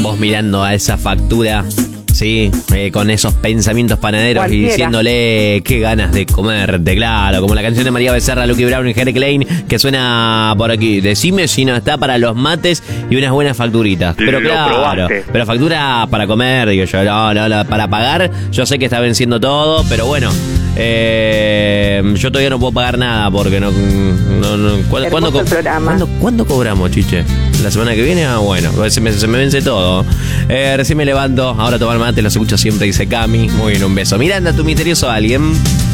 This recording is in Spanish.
vos mirando a esa factura, sí, con esos pensamientos panaderos Cualquiera. y diciéndole qué ganas de comerte, claro, como la canción de María Becerra, Lucky Brown y Jere Klein, que suena por aquí. Decime si no está para los mates y unas buenas facturitas. Pero Lo claro, probaste. pero factura para comer, digo yo, no, para pagar, yo sé que está venciendo todo, pero bueno, yo todavía no puedo pagar nada porque no Hermoso programa. ¿Cuándo cobramos, Chiche? ¿La semana que viene? Ah, bueno, se me vence todo. Recién me levanto, ahora tomar mate, los escucho siempre, dice Cami. Muy bien, un beso. Miranda, tu misterioso alguien.